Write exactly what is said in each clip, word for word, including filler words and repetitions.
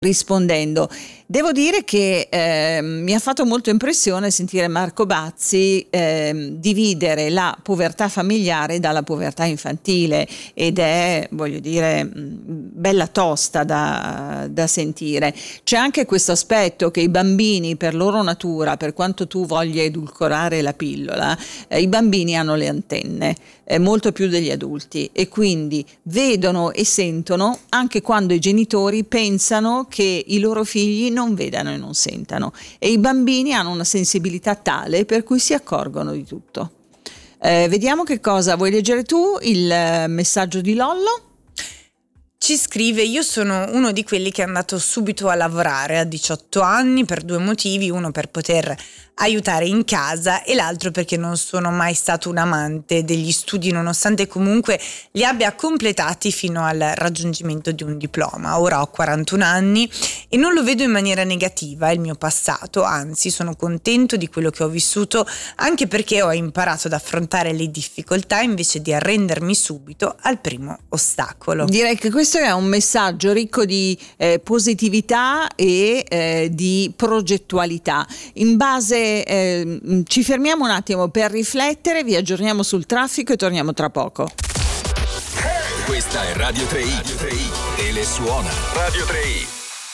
rispondendo. Devo dire che eh, mi ha fatto molto impressione sentire Marco Bazzi eh, dividere la povertà familiare dalla povertà infantile, ed è, voglio dire, bella tosta da, da sentire. C'è anche questo aspetto che i bambini, per loro natura, per quanto tu voglia edulcorare la pillola, eh, i bambini hanno le antenne eh, molto più degli adulti, e quindi vedono e sentono anche quando i genitori pensano che i loro figli non vedano e non sentano, e i bambini hanno una sensibilità tale per cui si accorgono di tutto. Eh, vediamo che cosa vuoi leggere tu, il messaggio di Lollo. Ci scrive: io sono uno di quelli che è andato subito a lavorare a diciotto anni per due motivi, uno per poter aiutare in casa e l'altro perché non sono mai stato un amante degli studi, nonostante comunque li abbia completati fino al raggiungimento di un diploma. Ora ho quarantuno anni e non lo vedo in maniera negativa il mio passato, anzi sono contento di quello che ho vissuto, anche perché ho imparato ad affrontare le difficoltà invece di arrendermi subito al primo ostacolo. Direi che questo è un messaggio ricco di eh, positività e eh, di progettualità. In base eh, ci fermiamo un attimo per riflettere, vi aggiorniamo sul traffico e torniamo tra poco. Questa è Radio tre i e le suona Radio tre i.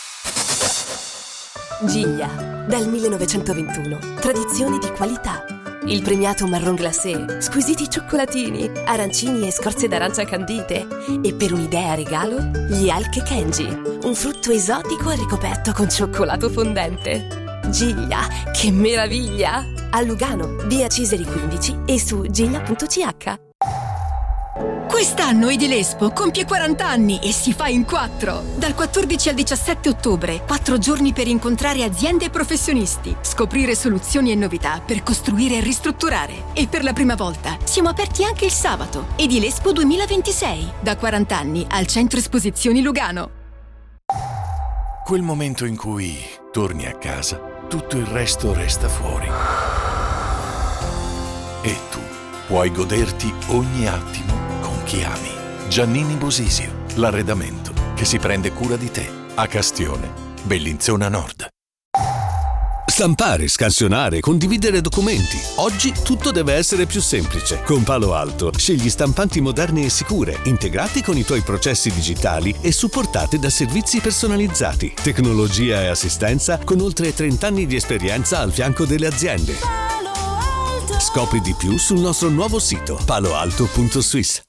Giglia, dal millenovecentoventuno, tradizioni di qualità. Il premiato marron glacé, squisiti cioccolatini, arancini e scorze d'arancia candite. E per un'idea regalo, gli Alche Kenji, un frutto esotico ricoperto con cioccolato fondente. Giglia, che meraviglia! A Lugano, via Ciseri quindici e su giglia punto c h. Quest'anno Edilespo compie quaranta anni e si fa in quattro. Dal quattordici al diciassette ottobre, quattro giorni per incontrare aziende e professionisti, scoprire soluzioni e novità per costruire e ristrutturare. E per la prima volta siamo aperti anche il sabato. Edilespo duemilaventisei, da quaranta anni al Centro Esposizioni Lugano. Quel momento in cui torni a casa, tutto il resto resta fuori. E tu puoi goderti ogni attimo con chi ami. Giannini Bosisio, l'arredamento che si prende cura di te. A Castione, Bellinzona Nord. Stampare, scansionare, condividere documenti. Oggi tutto deve essere più semplice. Con Palo Alto scegli stampanti moderne e sicure, integrati con i tuoi processi digitali e supportate da servizi personalizzati. Tecnologia e assistenza con oltre trenta anni di esperienza al fianco delle aziende. Scopri di più sul nostro nuovo sito palo alto punto swiss.